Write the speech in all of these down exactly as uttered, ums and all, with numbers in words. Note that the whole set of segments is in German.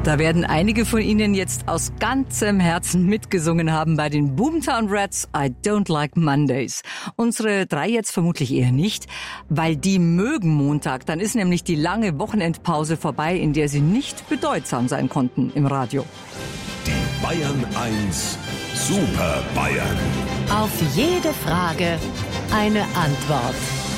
Da werden einige von Ihnen jetzt aus ganzem Herzen mitgesungen haben bei den Boomtown Rats I Don't Like Mondays. Unsere drei jetzt vermutlich eher nicht, weil die mögen Montag. Dann ist nämlich die lange Wochenendpause vorbei, in der sie nicht bedeutsam sein konnten im Radio. Die Bayern eins Super Bayern. Auf jede Frage eine Antwort.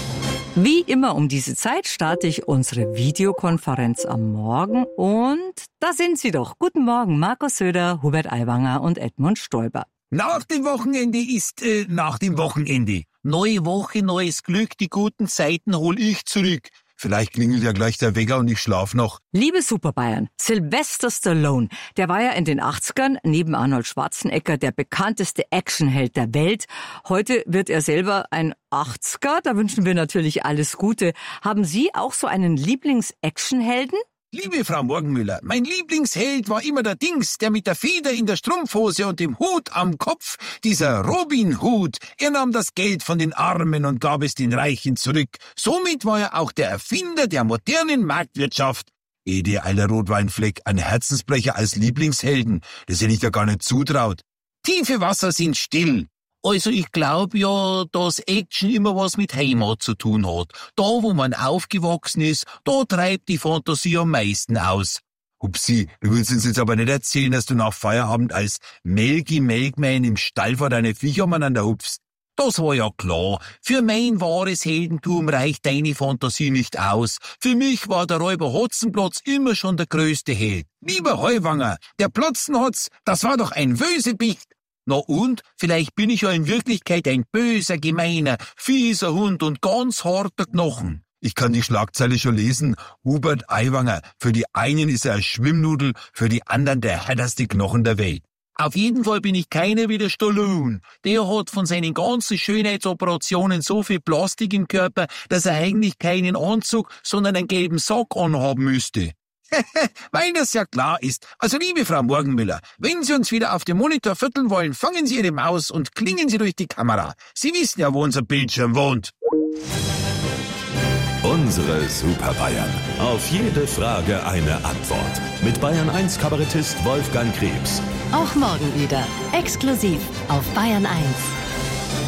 Wie immer um diese Zeit starte ich unsere Videokonferenz am Morgen und da sind sie doch. Guten Morgen, Markus Söder, Hubert Aiwanger und Edmund Stoiber. Nach dem Wochenende ist, äh, nach dem Wochenende. Neue Woche, neues Glück, die guten Zeiten hol ich zurück. Vielleicht klingelt ja gleich der Wecker und ich schlaf noch. Liebe Superbayern, Sylvester Stallone, der war ja in den achtzigern neben Arnold Schwarzenegger der bekannteste Actionheld der Welt. Heute wird er selber ein achtziger, da wünschen wir natürlich alles Gute. Haben Sie auch so einen Lieblings-Actionhelden? Liebe Frau Morgenmüller, mein Lieblingsheld war immer der Dings, der mit der Feder in der Strumpfhose und dem Hut am Kopf, dieser Robin Hood. Er nahm das Geld von den Armen und gab es den Reichen zurück. Somit war er auch der Erfinder der modernen Marktwirtschaft. Ede Eiler Rotweinfleck, ein Herzensbrecher als Lieblingshelden, das hätte ich ja gar nicht zutraut. Tiefe Wasser sind still. Also ich glaube ja, dass Action immer was mit Heimat zu tun hat. Da, wo man aufgewachsen ist, da treibt die Fantasie am meisten aus. Hupsi, du willst uns jetzt aber nicht erzählen, dass du nach Feierabend als Melky Melkman im Stall vor deine Viecher umeinander hupfst. Das war ja klar. Für mein wahres Heldentum reicht deine Fantasie nicht aus. Für mich war der Räuber Hotzenplotz immer schon der größte Held. Lieber Heuwanger, der Plotzenhotz, das war doch ein Bösewicht. Na und? Vielleicht bin ich ja in Wirklichkeit ein böser, gemeiner, fieser Hund und ganz harter Knochen. Ich kann die Schlagzeile schon lesen. Hubert Aiwanger. Für die einen ist er ein Schwimmnudel, für die anderen der härteste Knochen der Welt. Auf jeden Fall bin ich keiner wie der Stallone. Der hat von seinen ganzen Schönheitsoperationen so viel Plastik im Körper, dass er eigentlich keinen Anzug, sondern einen gelben Sack anhaben müsste. Weil das ja klar ist. Also liebe Frau Morgenmüller, wenn Sie uns wieder auf dem Monitor vierteln wollen, fangen Sie Ihre Maus und klingen Sie durch die Kamera. Sie wissen ja, wo unser Bildschirm wohnt. Unsere Super Bayern. Auf jede Frage eine Antwort. Mit Bayern eins Kabarettist Wolfgang Krebs. Auch morgen wieder. Exklusiv auf Bayern eins.